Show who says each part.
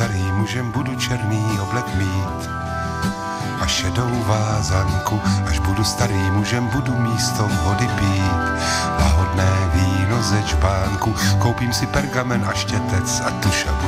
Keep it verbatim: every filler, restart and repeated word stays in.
Speaker 1: starý mužem, budu černý oblek mít a šedou vázanku. Až budu starý mužem, budu místo vody pít lahodné víno ze čbánku. Koupím si pergamen a štětec a tuš a